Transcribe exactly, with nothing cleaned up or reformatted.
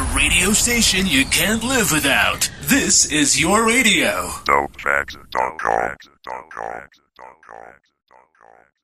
The radio station you can't live without. This is your radio. Dope facts dot com.